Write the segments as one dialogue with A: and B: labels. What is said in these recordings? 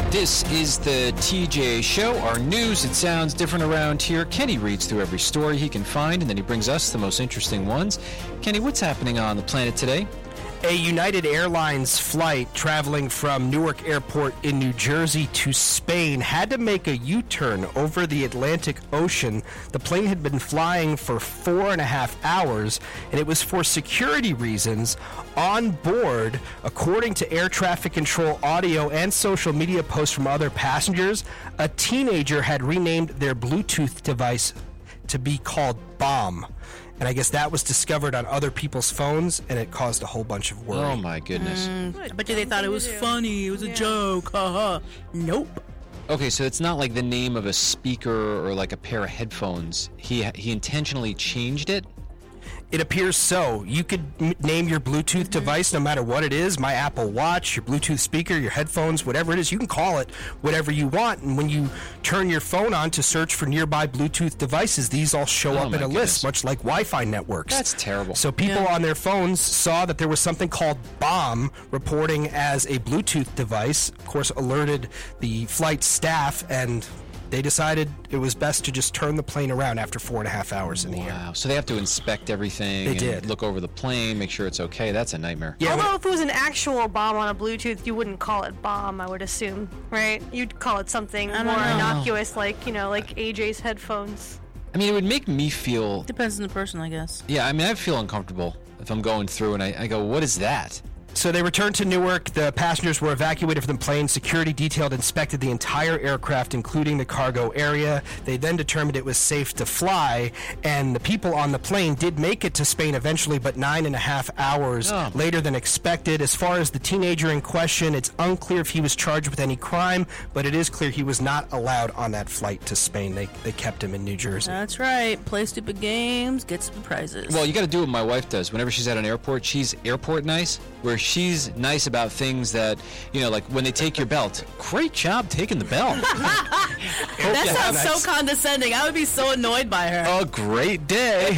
A: This is the TJ Show, our news. It sounds different around here. Kenny reads through every story he can find, and then he brings us the most interesting ones. Kenny, what's happening on the planet today?
B: A United Airlines flight traveling from Newark Airport in New Jersey to Spain had to make a U-turn over the Atlantic Ocean. The plane had been flying for 4.5 hours, and it was for security reasons. On board, according to air traffic control audio and social media posts from other passengers, a teenager had renamed their Bluetooth device to be called Bomb. And I guess that was discovered on other people's phones, and it caused a whole bunch of worry.
A: Oh, my goodness.
C: I bet you they thought it was funny. It was a joke. Haha. Nope.
A: Okay, so it's not like the name of a speaker or like a pair of headphones. He intentionally changed it?
B: It appears so. You could name your Bluetooth device no matter what it is, my Apple Watch, your Bluetooth speaker, your headphones, whatever it is. You can call it whatever you want. And when you turn your phone on to search for nearby Bluetooth devices, these all show up in a list, much like Wi-Fi networks.
A: That's terrible.
B: So people on their phones saw that there was something called Bomb reporting as a Bluetooth device, of course alerted the flight staff, and they decided it was best to just turn the plane around after 4.5 hours in the air.
A: Wow. So they have to inspect everything.
B: They
A: and
B: did.
A: Look over the plane, make sure it's okay. That's a nightmare.
B: Yeah,
D: Although if it was an actual bomb on a Bluetooth, you wouldn't call it bomb, I would assume, right? You'd call it something more innocuous, like, like AJ's headphones.
A: I mean, it would make me feel...
C: Depends on the person, I guess.
A: Yeah, I mean, I feel uncomfortable if I'm going through and I go, what is that?
B: So they returned to Newark. The passengers were evacuated from the plane. Security detailed inspected the entire aircraft, including the cargo area. They then determined it was safe to fly, and the people on the plane did make it to Spain eventually, but 9.5 hours later than expected. As far as the teenager in question, it's unclear if he was charged with any crime, but it is clear he was not allowed on that flight to Spain. They kept him in New Jersey.
C: That's right. Play stupid games, get stupid prizes.
A: Well, you got to do what my wife does. Whenever she's at an airport, she's airport nice, where she's nice about things that, like when they take your belt. Great job taking the belt.
C: That sounds so condescending. I would be so annoyed by her.
A: Oh, great day.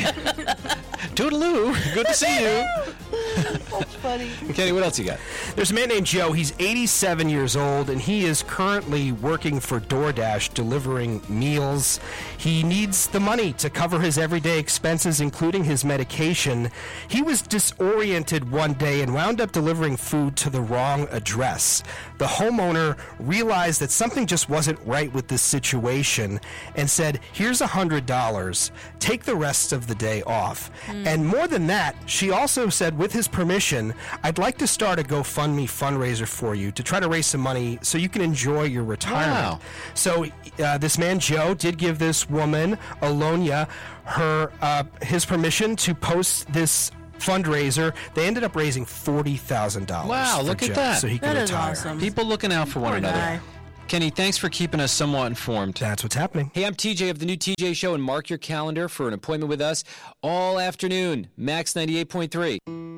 A: Toodaloo. Good to see you.
C: That's funny.
A: Kenny, what else you got?
B: There's a man named Joe. He's 87 years old, and he is currently working for DoorDash, delivering meals. He needs the money to cover his everyday expenses, including his medication. He was disoriented one day and wound up delivering food to the wrong address. The homeowner realized that something just wasn't right with this situation and said, "Here's $100. Take the rest of the day off." And more than that, she also said, with his permission, "I'd like to start a GoFundMe fundraiser for you to try to raise some money so you can enjoy your retirement."
A: Wow.
B: So this man, Joe, did give this woman, Alonia, his permission to post this fundraiser. They ended up raising $40,000.
A: Wow,
B: for
A: look at
B: Joe,
A: that.
B: So he could
C: That is
B: retire.
C: awesome.
A: People looking out for one
C: Poor
A: another.
C: guy.
A: Kenny, thanks for keeping us somewhat informed.
B: That's what's happening.
A: Hey, I'm TJ of the new TJ Show, and mark your calendar for an appointment with us all afternoon. Max 98.3.